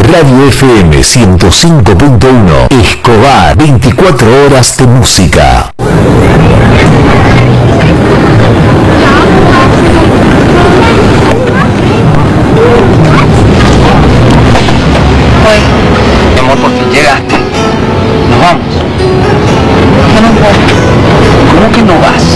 Radio FM 105.1. Escobar, 24 horas de música. Hoy, mi amor, por fin llegaste. Nos vamos. ¿Por qué no puedo? ¿Cómo que no vas?